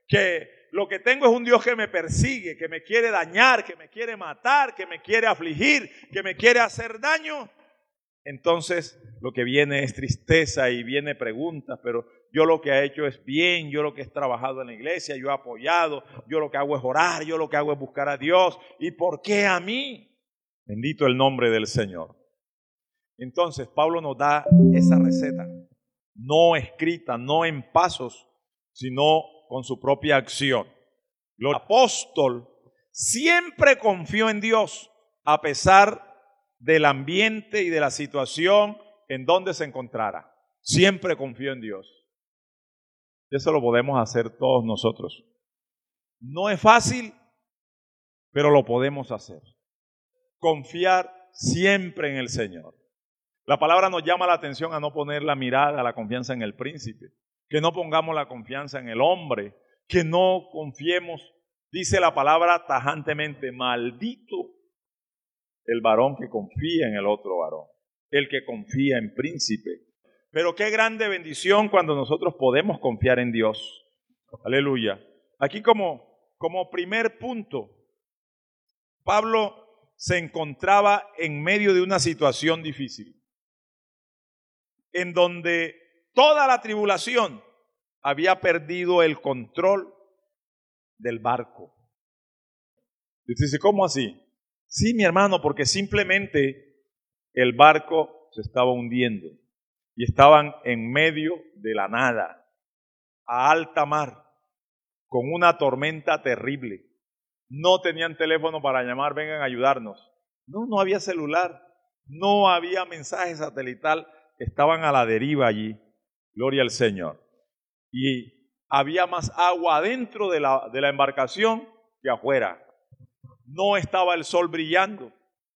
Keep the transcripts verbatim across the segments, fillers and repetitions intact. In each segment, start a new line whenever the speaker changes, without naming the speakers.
que lo que tengo es un Dios que me persigue, que me quiere dañar, que me quiere matar, que me quiere afligir, que me quiere hacer daño, entonces lo que viene es tristeza y viene preguntas, pero yo lo que he hecho es bien, yo lo que he trabajado en la iglesia, yo he apoyado, yo lo que hago es orar, yo lo que hago es buscar a Dios. ¿Y por qué a mí? Bendito el nombre del Señor. Entonces Pablo nos da esa receta, no escrita, no en pasos, sino con su propia acción. El apóstol siempre confió en Dios a pesar del ambiente y de la situación en donde se encontrara. Siempre confió en Dios. Eso lo podemos hacer todos nosotros. No es fácil, pero lo podemos hacer. Confiar siempre en el Señor. La palabra nos llama la atención a no poner la mirada, la confianza en el príncipe, que no pongamos la confianza en el hombre, que no confiemos, dice la palabra tajantemente, maldito el varón que confía en el otro varón, el que confía en príncipe. Pero qué grande bendición cuando nosotros podemos confiar en Dios. Aleluya. Aquí como, como primer punto, Pablo se encontraba en medio de una situación difícil, en donde toda la tribulación había perdido el control del barco. Y usted dice, ¿cómo así? Sí, mi hermano, porque simplemente el barco se estaba hundiendo y estaban en medio de la nada, a alta mar, con una tormenta terrible. No tenían teléfono para llamar, vengan a ayudarnos. No, no había celular, no había mensaje satelital, estaban a la deriva allí. Gloria al Señor. Y había más agua adentro de la, de la embarcación que afuera. No estaba el sol brillando.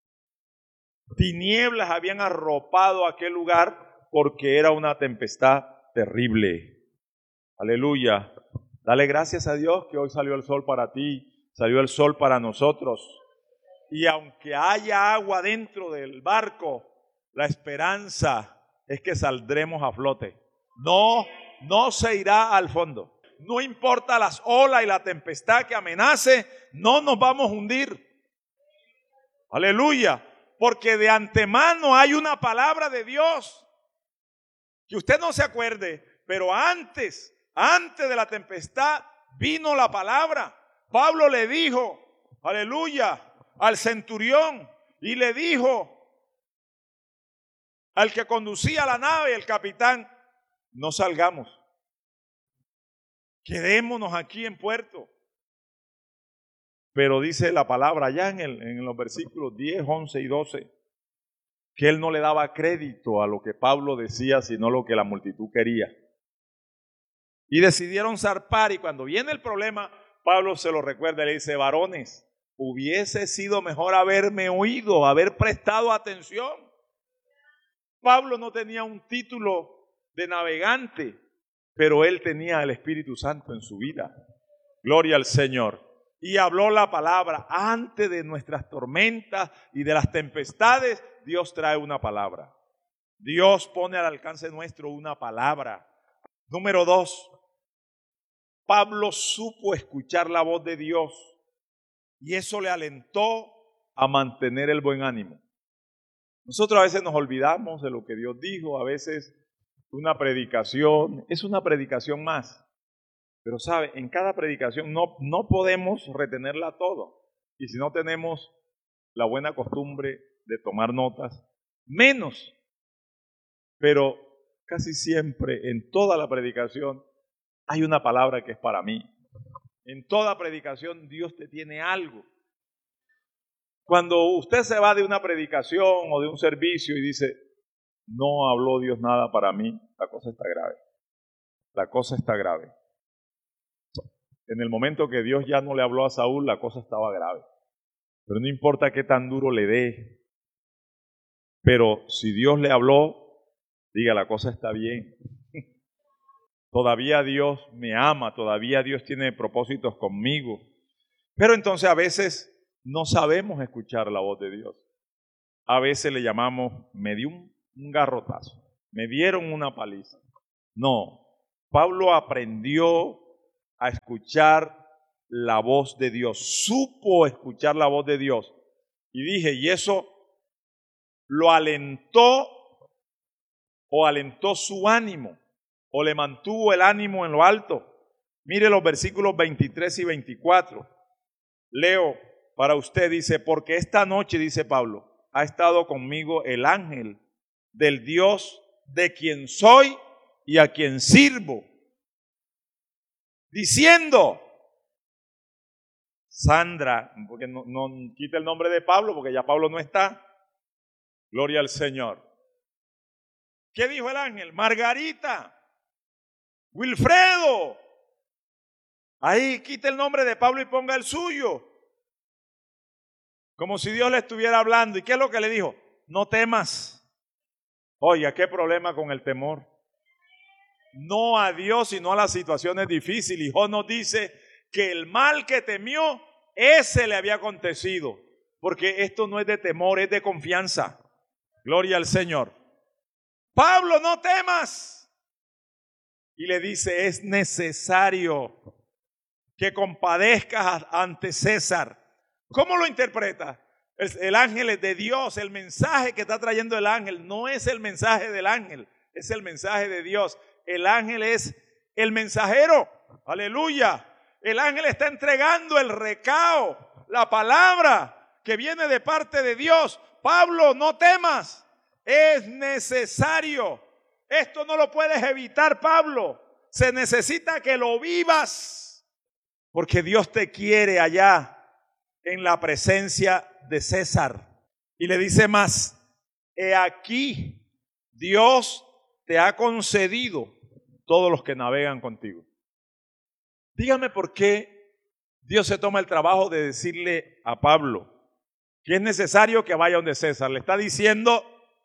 Tinieblas habían arropado aquel lugar porque era una tempestad terrible. Aleluya. Dale gracias a Dios que hoy salió el sol para ti, salió el sol para nosotros. Y aunque haya agua dentro del barco, la esperanza es que saldremos a flote. No, no se irá al fondo. No importa las olas y la tempestad que amenace, no nos vamos a hundir. Aleluya. Porque de antemano hay una palabra de Dios. Que usted no se acuerde, pero antes, antes de la tempestad vino la palabra. Pablo le dijo, aleluya, al centurión y le dijo al que conducía la nave, el capitán, no salgamos, quedémonos aquí en puerto. Pero dice la palabra allá en, el, en los versículos diez, once y doce, que él no le daba crédito a lo que Pablo decía, sino lo que la multitud quería. Y decidieron zarpar, y cuando viene el problema, Pablo se lo recuerda y le dice, varones, hubiese sido mejor haberme oído, haber prestado atención. Pablo no tenía un título de navegante, pero él tenía el Espíritu Santo en su vida. Gloria al Señor. Y habló la palabra. Antes de nuestras tormentas y de las tempestades, Dios trae una palabra. Dios pone al alcance nuestro una palabra. Número dos, Pablo supo escuchar la voz de Dios y eso le alentó a mantener el buen ánimo. Nosotros a veces nos olvidamos de lo que Dios dijo, a veces una predicación es una predicación más. Pero sabe, en cada predicación no, no podemos retenerla todo. Y si no tenemos la buena costumbre de tomar notas, menos. Pero casi siempre en toda la predicación hay una palabra que es para mí. En toda predicación Dios te tiene algo. Cuando usted se va de una predicación o de un servicio y dice, no habló Dios nada para mí, la cosa está grave. La cosa está grave. En el momento que Dios ya no le habló a Saúl, la cosa estaba grave. Pero no importa qué tan duro le dé. Pero si Dios le habló, diga, la cosa está bien. Todavía Dios me ama, todavía Dios tiene propósitos conmigo. Pero entonces a veces no sabemos escuchar la voz de Dios. A veces le llamamos, me dio un, un garrotazo, me dieron una paliza. No, Pablo aprendió a escuchar la voz de Dios, supo escuchar la voz de Dios. Y dije, y eso lo alentó o alentó su ánimo o le mantuvo el ánimo en lo alto. Mire los versículos veintitrés y veinticuatro. Leo para usted, dice, porque esta noche, dice Pablo, ha estado conmigo el ángel del Dios de quien soy y a quien sirvo, diciendo, Sandra, porque no, no quita el nombre de Pablo, porque ya Pablo no está, gloria al Señor. ¿Qué dijo el ángel? Margarita, Wilfredo, ahí quita el nombre de Pablo y ponga el suyo, como si Dios le estuviera hablando. ¿Y qué es lo que le dijo? No temas. Oiga, qué problema con el temor. No a Dios, sino a las situaciones difíciles. Y Job nos dice que el mal que temió, ese le había acontecido. Porque esto no es de temor, es de confianza. Gloria al Señor. Pablo, no temas. Y le dice, es necesario que compadezcas ante César. ¿Cómo lo interpreta? El, el ángel es de Dios, el mensaje que está trayendo el ángel no es el mensaje del ángel, es el mensaje de Dios. El ángel es el mensajero, aleluya. El ángel está entregando el recao, la palabra que viene de parte de Dios. Pablo, no temas, es necesario. Esto no lo puedes evitar, Pablo. Se necesita que lo vivas, porque Dios te quiere allá en la presencia de César. Y le dice más, he aquí, Dios te ha concedido todos los que navegan contigo. Dígame por qué Dios se toma el trabajo de decirle a Pablo que es necesario que vaya donde César. Le está diciendo,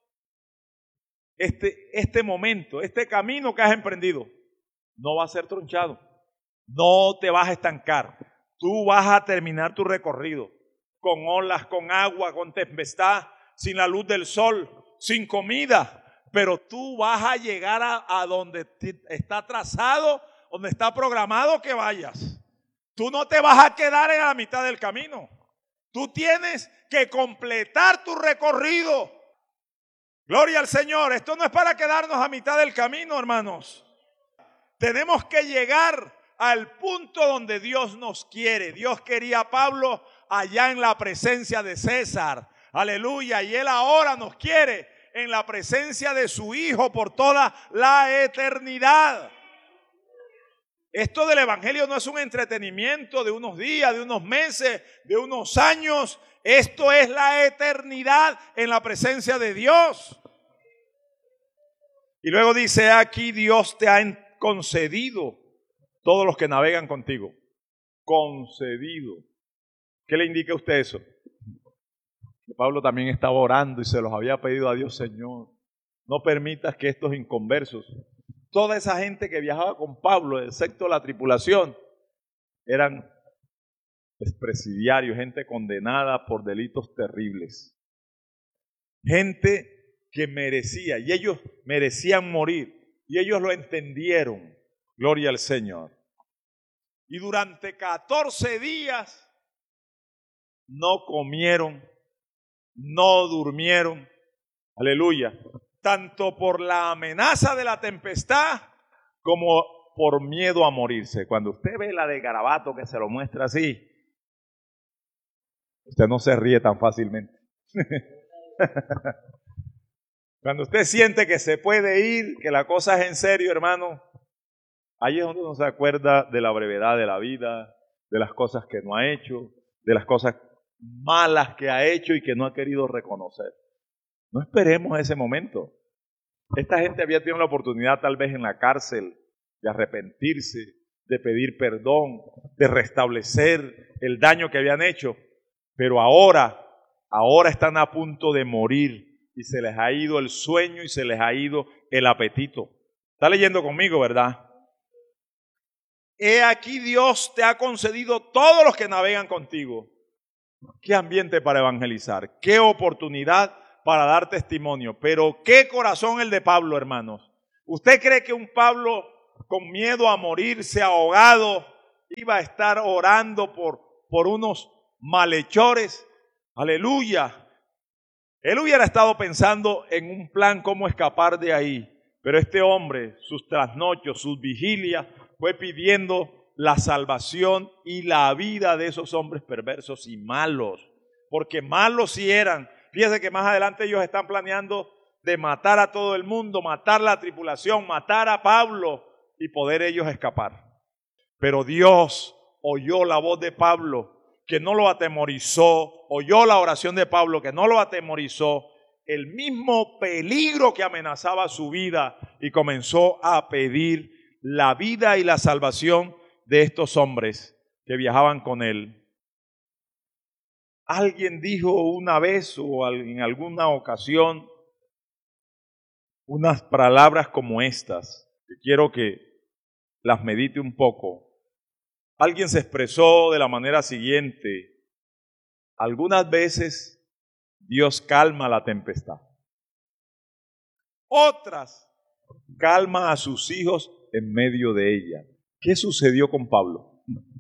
este, este momento, este camino que has emprendido, no va a ser tronchado. No te vas a estancar. Tú vas a terminar tu recorrido con olas, con agua, con tempestad, sin la luz del sol, sin comida. Pero tú vas a llegar a, a donde está trazado, donde está programado que vayas. Tú no te vas a quedar en la mitad del camino. Tú tienes que completar tu recorrido. Gloria al Señor. Esto no es para quedarnos a mitad del camino, hermanos. Tenemos que llegar al punto donde Dios nos quiere. Dios quería a Pablo allá en la presencia de César. Aleluya. Y Él ahora nos quiere en la presencia de su Hijo por toda la eternidad. Esto del evangelio no es un entretenimiento de unos días, de unos meses, de unos años. Esto es la eternidad en la presencia de Dios. Y luego dice, aquí Dios te ha concedido todos los que navegan contigo. Concedido. ¿Qué le indica a usted eso? Que Pablo también estaba orando y se los había pedido a Dios, Señor, no permitas que estos inconversos, toda esa gente que viajaba con Pablo, excepto la tripulación, eran expresidiarios, gente condenada por delitos terribles. Gente que merecía, y ellos merecían morir, y ellos lo entendieron. Gloria al Señor. Y durante catorce días no comieron, no durmieron. Aleluya. Tanto por la amenaza de la tempestad como por miedo a morirse. Cuando usted ve la de Garabato que se lo muestra así, usted no se ríe tan fácilmente. Cuando usted siente que se puede ir, que la cosa es en serio, hermano, ahí es donde uno se acuerda de la brevedad de la vida, de las cosas que no ha hecho, de las cosas malas que ha hecho y que no ha querido reconocer. No esperemos ese momento. Esta gente había tenido la oportunidad tal vez en la cárcel de arrepentirse, de pedir perdón, de restablecer el daño que habían hecho, pero ahora, ahora están a punto de morir y se les ha ido el sueño y se les ha ido el apetito. Está leyendo conmigo, ¿verdad? He aquí Dios te ha concedido todos los que navegan contigo. Qué ambiente para evangelizar, qué oportunidad para dar testimonio, pero qué corazón el de Pablo, hermanos. ¿Usted cree que un Pablo con miedo a morirse ahogado iba a estar orando por, por unos malhechores. Aleluya. Él hubiera estado pensando en un plan cómo escapar de ahí. Pero este hombre, sus trasnochos, sus vigilias, fue pidiendo la salvación y la vida de esos hombres perversos y malos. Porque malos sí eran. Fíjense que más adelante ellos están planeando de matar a todo el mundo, matar la tripulación, matar a Pablo y poder ellos escapar. Pero Dios oyó la voz de Pablo, que no lo atemorizó, oyó la oración de Pablo, que no lo atemorizó, el mismo peligro que amenazaba su vida, y comenzó a pedir la vida y la salvación de estos hombres que viajaban con él. Alguien dijo una vez o en alguna ocasión unas palabras como estas, que quiero que las medite un poco. Alguien se expresó de la manera siguiente: algunas veces Dios calma la tempestad, otras calma a sus hijos en medio de ella. ¿Qué sucedió con Pablo?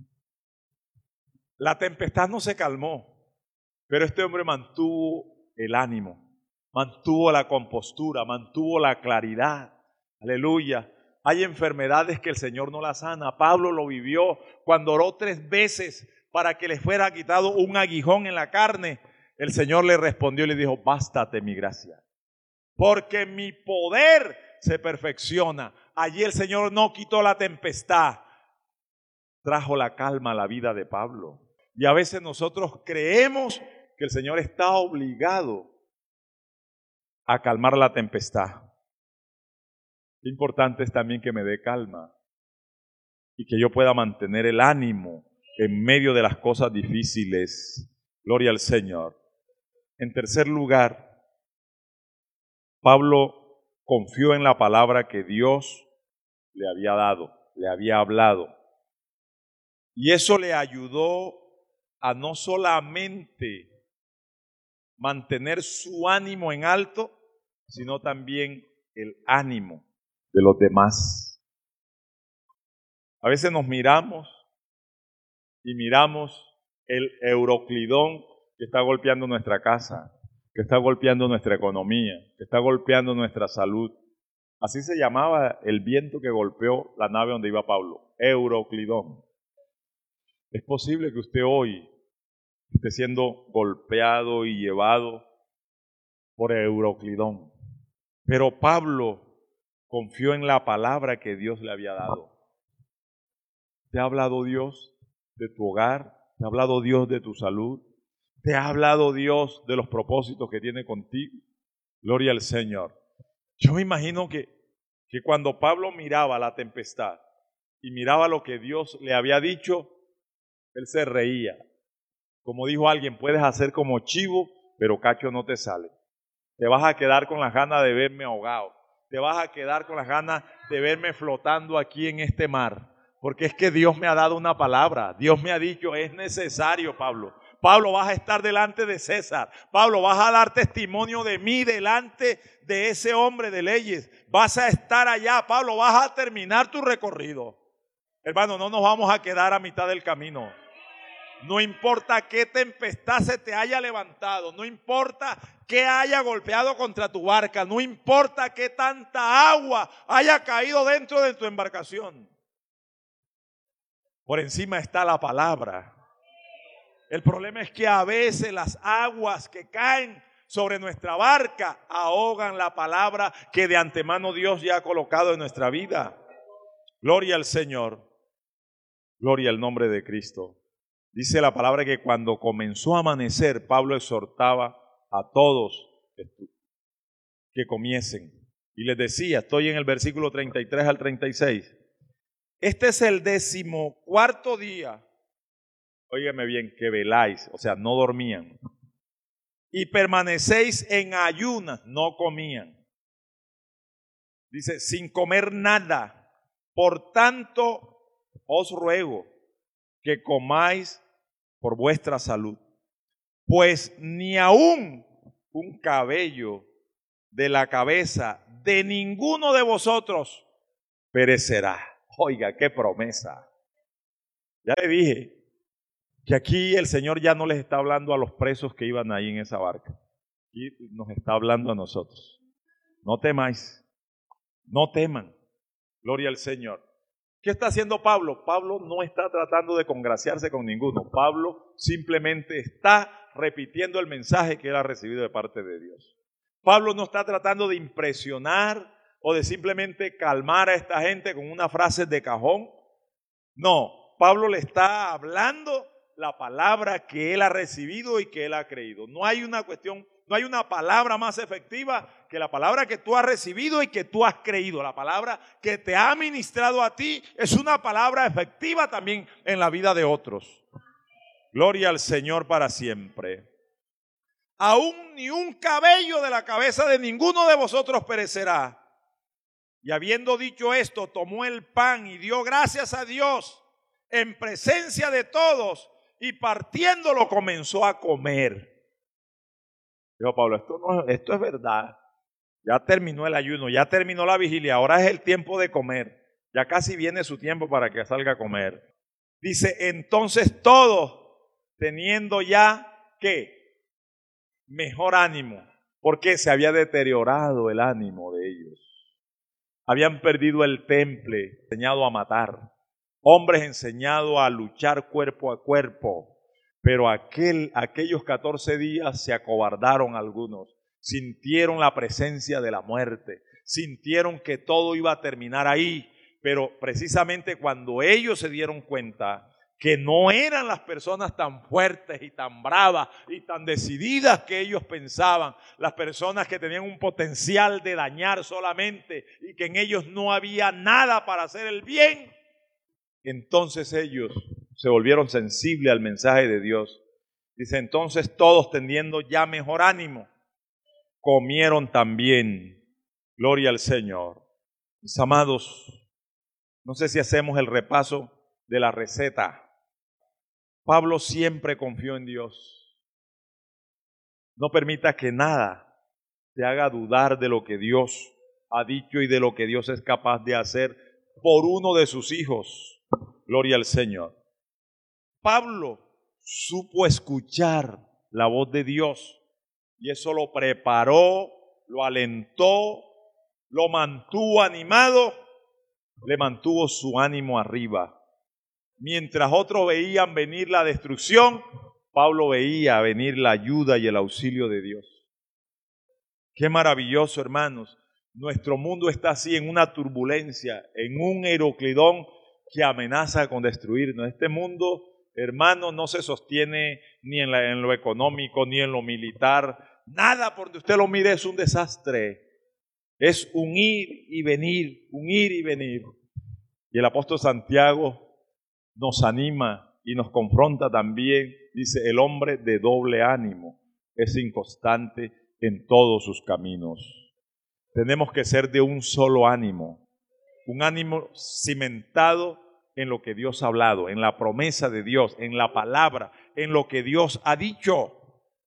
La tempestad no se calmó, pero este hombre mantuvo el ánimo, mantuvo la compostura, mantuvo la claridad. Aleluya. Hay enfermedades que el Señor no las sana. Pablo lo vivió cuando oró tres veces para que le fuera quitado un aguijón en la carne. El Señor le respondió y le dijo: bástate mi gracia, porque mi poder se perfecciona. Allí el Señor no quitó la tempestad, trajo la calma a la vida de Pablo. Y a veces nosotros creemos que el Señor está obligado a calmar la tempestad. Lo importante es también que me dé calma y que yo pueda mantener el ánimo en medio de las cosas difíciles. Gloria al Señor. En tercer lugar, Pablo confió en la palabra que Dios le había dado, le había hablado. Y eso le ayudó a no solamente mantener su ánimo en alto, sino también el ánimo de los demás. A veces nos miramos y miramos el Euroclidón que está golpeando nuestra casa, que está golpeando nuestra economía, que está golpeando nuestra salud. Así se llamaba el viento que golpeó la nave donde iba Pablo, Euroclidón. Es posible que usted hoy esté siendo golpeado y llevado por Euroclidón, pero Pablo confió en la palabra que Dios le había dado. ¿Te ha hablado Dios de tu hogar? ¿Te ha hablado Dios de tu salud? ¿Te ha hablado Dios de los propósitos que tiene contigo? Gloria al Señor. Yo me imagino que, que cuando Pablo miraba la tempestad y miraba lo que Dios le había dicho, él se reía. Como dijo alguien, puedes hacer como chivo, pero cacho no te sale. Te vas a quedar con las ganas de verme ahogado. Te vas a quedar con las ganas de verme flotando aquí en este mar. Porque es que Dios me ha dado una palabra. Dios me ha dicho, es necesario, Pablo. Pablo, vas a estar delante de César. Pablo, vas a dar testimonio de mí delante de ese hombre de leyes. Vas a estar allá, Pablo, vas a terminar tu recorrido. Hermano, no nos vamos a quedar a mitad del camino. No importa qué tempestad se te haya levantado, no importa qué haya golpeado contra tu barca, no importa qué tanta agua haya caído dentro de tu embarcación. Por encima está la palabra. El problema es que a veces las aguas que caen sobre nuestra barca ahogan la palabra que de antemano Dios ya ha colocado en nuestra vida. Gloria al Señor. Gloria al nombre de Cristo. Dice la palabra que cuando comenzó a amanecer, Pablo exhortaba a todos que comiesen. Y les decía, estoy en el versículo treinta y tres al treinta y seis. Este es el decimocuarto día. Óigame bien, que veláis, o sea, no dormían. Y permanecéis en ayunas, no comían. Dice, sin comer nada. Por tanto, os ruego que comáis por vuestra salud. Pues ni aún un cabello de la cabeza de ninguno de vosotros perecerá. Oiga, qué promesa. Ya le dije que aquí el Señor ya no les está hablando a los presos que iban ahí en esa barca. Aquí nos está hablando a nosotros. No temáis, no teman. Gloria al Señor. ¿Qué está haciendo Pablo? Pablo no está tratando de congraciarse con ninguno. Pablo simplemente está repitiendo el mensaje que él ha recibido de parte de Dios. Pablo no está tratando de impresionar o de simplemente calmar a esta gente con una frase de cajón. No, Pablo le está hablando la palabra que él ha recibido y que él ha creído. No hay una cuestión, no hay una palabra más efectiva que la palabra que tú has recibido y que tú has creído. La palabra que te ha ministrado a ti es una palabra efectiva también en la vida de otros. Gloria al Señor para siempre. Aún ni un cabello de la cabeza de ninguno de vosotros perecerá. Y habiendo dicho esto, tomó el pan y dio gracias a Dios en presencia de todos, y partiéndolo comenzó a comer. Dijo Pablo, esto, no, esto es verdad. Ya terminó el ayuno, ya terminó la vigilia, ahora es el tiempo de comer. Ya casi viene su tiempo para que salga a comer. Dice, entonces todos, teniendo ya, ¿qué? Mejor ánimo, porque se había deteriorado el ánimo de ellos. Habían perdido el temple, enseñado a matar. Hombres enseñados a luchar cuerpo a cuerpo. Pero aquel, aquellos catorce días se acobardaron algunos. Sintieron la presencia de la muerte. Sintieron que todo iba a terminar ahí. Pero precisamente cuando ellos se dieron cuenta que no eran las personas tan fuertes y tan bravas y tan decididas que ellos pensaban, las personas que tenían un potencial de dañar solamente y que en ellos no había nada para hacer el bien, entonces ellos se volvieron sensibles al mensaje de Dios. Dice, entonces todos teniendo ya mejor ánimo, comieron también. Gloria al Señor. Mis amados, no sé si hacemos el repaso de la receta. Pablo siempre confió en Dios. No permita que nada te haga dudar de lo que Dios ha dicho y de lo que Dios es capaz de hacer por uno de sus hijos. Gloria al Señor. Pablo supo escuchar la voz de Dios y eso lo preparó, lo alentó, lo mantuvo animado, le mantuvo su ánimo arriba. Mientras otros veían venir la destrucción, Pablo veía venir la ayuda y el auxilio de Dios. Qué maravilloso, hermanos. Nuestro mundo está así en una turbulencia, en un Heroclidón que amenaza con destruirnos. Este mundo, hermano, no se sostiene ni en, la, en lo económico, ni en lo militar. Nada por donde usted lo mire es un desastre. Es un ir y venir, un ir y venir. Y el apóstol Santiago nos anima y nos confronta también. Dice, el hombre de doble ánimo es inconstante en todos sus caminos. Tenemos que ser de un solo ánimo, un ánimo cimentado en lo que Dios ha hablado, en la promesa de Dios, en la palabra, en lo que Dios ha dicho.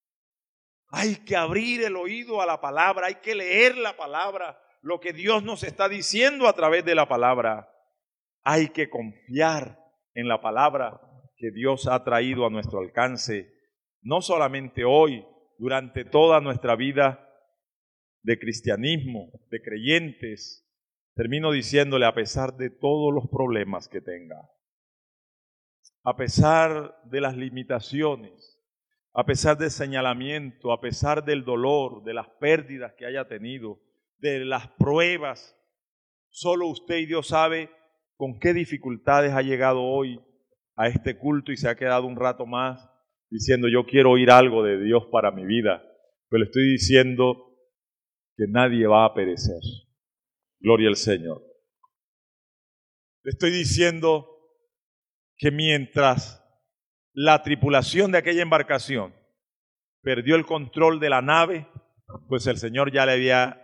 Hay que abrir el oído a la palabra, hay que leer la palabra, lo que Dios nos está diciendo a través de la palabra. Hay que confiar en la palabra que Dios ha traído a nuestro alcance, no solamente hoy, durante toda nuestra vida de cristianismo, de creyentes. Termino diciéndole, a pesar de todos los problemas que tenga, a pesar de las limitaciones, a pesar del señalamiento, a pesar del dolor, de las pérdidas que haya tenido, de las pruebas, solo usted y Dios sabe con qué dificultades ha llegado hoy a este culto y se ha quedado un rato más diciendo, yo quiero oír algo de Dios para mi vida. Pero le estoy diciendo que nadie va a perecer. Gloria al Señor. Le estoy diciendo que mientras la tripulación de aquella embarcación perdió el control de la nave, pues el Señor ya le había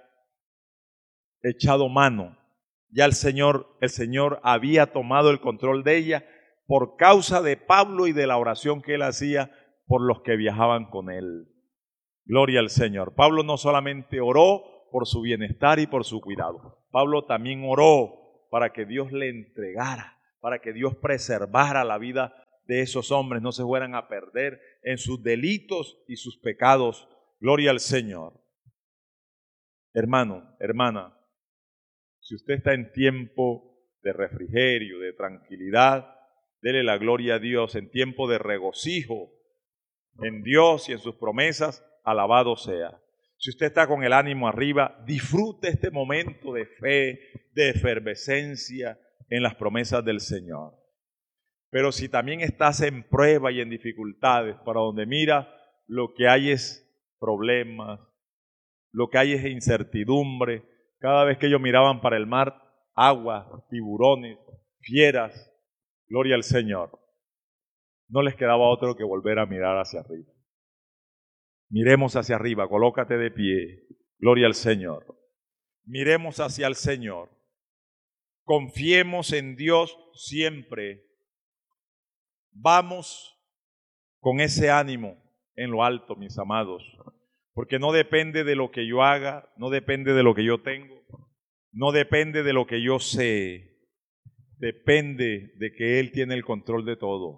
echado mano. Ya el Señor, el Señor había tomado el control de ella por causa de Pablo y de la oración que él hacía por los que viajaban con él. Gloria al Señor. Pablo no solamente oró por su bienestar y por su cuidado. Pablo también oró para que Dios le entregara, para que Dios preservara la vida de esos hombres, no se fueran a perder en sus delitos y sus pecados. Gloria al Señor. Hermano, hermana, si usted está en tiempo de refrigerio, de tranquilidad, dele la gloria a Dios. En tiempo de regocijo en Dios y en sus promesas, alabado sea. Si usted está con el ánimo arriba, disfrute este momento de fe, de efervescencia en las promesas del Señor. Pero si también estás en prueba y en dificultades, para donde mira, lo que hay es problemas, lo que hay es incertidumbre. Cada vez que ellos miraban para el mar, agua, tiburones, fieras, gloria al Señor. No les quedaba otro que volver a mirar hacia arriba. Miremos hacia arriba, colócate de pie, gloria al Señor. Miremos hacia el Señor. Confiemos en Dios siempre. Vamos con ese ánimo en lo alto, mis amados, porque no depende de lo que yo haga, no depende de lo que yo tengo, no depende de lo que yo sé, depende de que Él tiene el control de todo.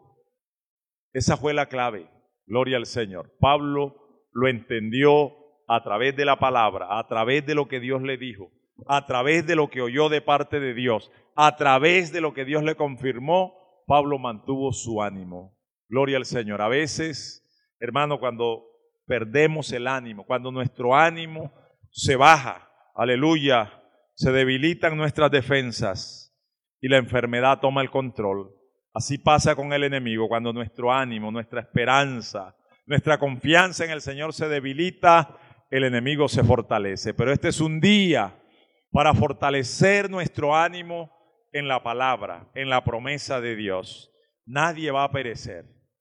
Esa fue la clave, gloria al Señor. Pablo lo entendió a través de la palabra, a través de lo que Dios le dijo, a través de lo que oyó de parte de Dios, a través de lo que Dios le confirmó. Pablo mantuvo su ánimo. Gloria al Señor. A veces, hermano, cuando perdemos el ánimo, cuando nuestro ánimo se baja, aleluya, se debilitan nuestras defensas y la enfermedad toma el control. Así pasa con el enemigo, cuando nuestro ánimo, nuestra esperanza, nuestra confianza en el Señor se debilita, el enemigo se fortalece. Pero este es un día para fortalecer nuestro ánimo en la palabra, en la promesa de Dios. Nadie va a perecer,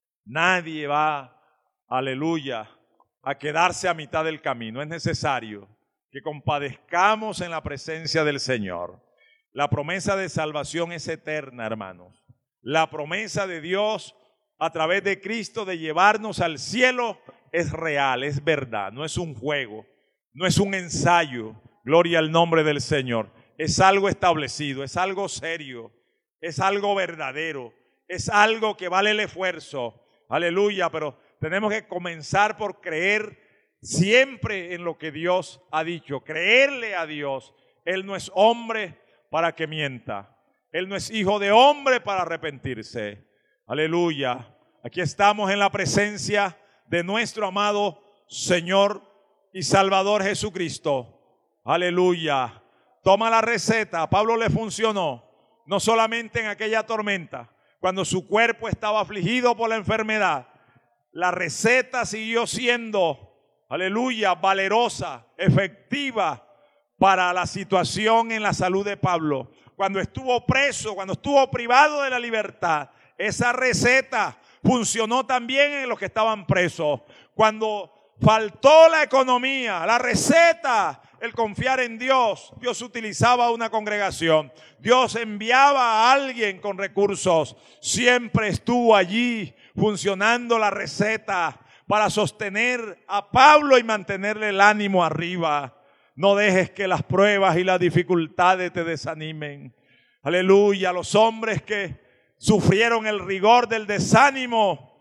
nadie va, aleluya, a quedarse a mitad del camino. Es necesario que compadezcamos en la presencia del Señor. La promesa de salvación es eterna, hermanos. La promesa de Dios a través de Cristo de llevarnos al cielo es real, es verdad, no es un juego, no es un ensayo. Gloria al nombre del Señor. Es algo establecido, es algo serio, es algo verdadero, es algo que vale el esfuerzo. Aleluya, pero tenemos que comenzar por creer siempre en lo que Dios ha dicho, creerle a Dios. Él no es hombre para que mienta, Él no es hijo de hombre para arrepentirse. Aleluya, aquí estamos en la presencia de nuestro amado Señor y Salvador Jesucristo. Aleluya. Toma la receta. A Pablo le funcionó, no solamente en aquella tormenta, cuando su cuerpo estaba afligido por la enfermedad. La receta siguió siendo, aleluya, valerosa, efectiva para la situación en la salud de Pablo. Cuando estuvo preso, cuando estuvo privado de la libertad, esa receta funcionó también en los que estaban presos. Cuando faltó la economía, la receta, el confiar en Dios, Dios utilizaba una congregación, Dios enviaba a alguien con recursos, siempre estuvo allí funcionando la receta para sostener a Pablo y mantenerle el ánimo arriba. No dejes que las pruebas y las dificultades te desanimen. Aleluya, los hombres que sufrieron el rigor del desánimo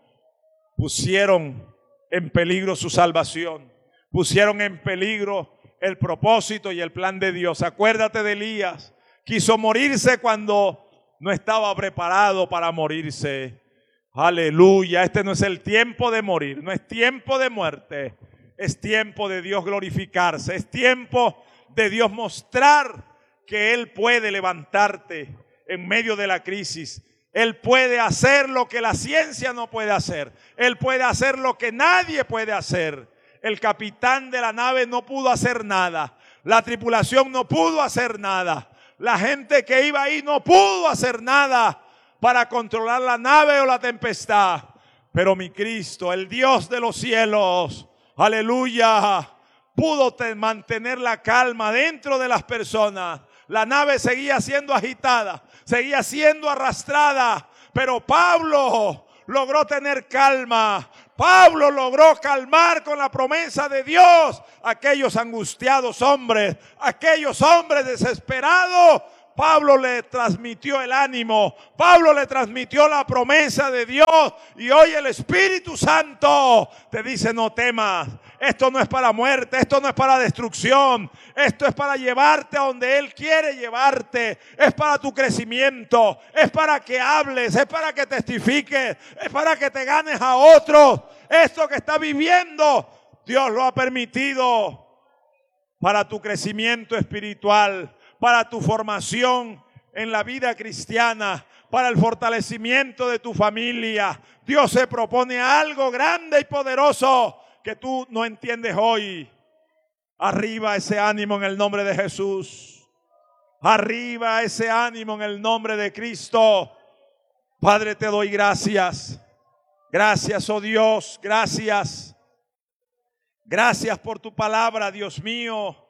pusieron en peligro su salvación, pusieron en peligro el propósito y el plan de Dios. Acuérdate de Elías, quiso morirse cuando no estaba preparado para morirse. Aleluya, este no es el tiempo de morir, no es tiempo de muerte, es tiempo de Dios glorificarse, es tiempo de Dios mostrar que Él puede levantarte en medio de la crisis. Él puede hacer lo que la ciencia no puede hacer. Él puede hacer lo que nadie puede hacer. El capitán de la nave no pudo hacer nada. La tripulación no pudo hacer nada. La gente que iba ahí no pudo hacer nada para controlar la nave o la tempestad. Pero mi Cristo, el Dios de los cielos, aleluya, pudo mantener la calma dentro de las personas. La nave seguía siendo agitada, seguía siendo arrastrada, pero Pablo logró tener calma. Pablo logró calmar con la promesa de Dios aquellos angustiados hombres, aquellos hombres desesperados. Pablo le transmitió el ánimo, Pablo le transmitió la promesa de Dios, y hoy el Espíritu Santo te dice: no temas, esto no es para muerte, esto no es para destrucción, esto es para llevarte a donde Él quiere llevarte, es para tu crecimiento, es para que hables, es para que testifiques, es para que te ganes a otros. Esto que estás viviendo, Dios lo ha permitido para tu crecimiento espiritual, para tu formación en la vida cristiana, para el fortalecimiento de tu familia. Dios se propone algo grande y poderoso que tú no entiendes hoy. Arriba ese ánimo en el nombre de Jesús. Arriba ese ánimo en el nombre de Cristo. Padre, te doy gracias. Gracias, oh Dios, gracias. Gracias por tu palabra, Dios mío.